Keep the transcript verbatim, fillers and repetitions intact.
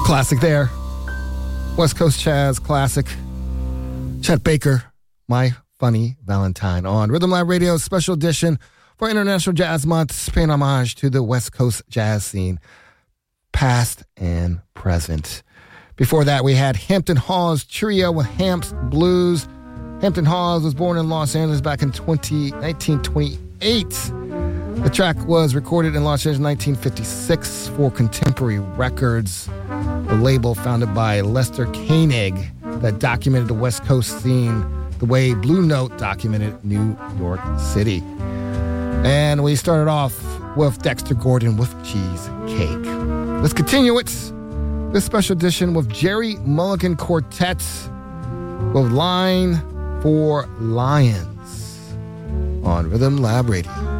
Classic there. West Coast Jazz classic. Chet Baker, My Funny Valentine on Rhythm Lab Radio special edition for International Jazz Month, paying homage to the West Coast jazz scene, past and present. Before that, we had Hampton Hawes Trio with Hamps Blues. Hampton Hawes was born in Los Angeles back in nineteen twenty-eight. The track was recorded in Los Angeles in nineteen fifty-six for Contemporary Records, the label founded by Lester Koenig that documented the West Coast scene the way Blue Note documented New York City. And we started off with Dexter Gordon with Cheesecake. Let's continue it. This special edition with Jerry Mulligan Quartet with Line for Lions on Rhythm Lab Radio.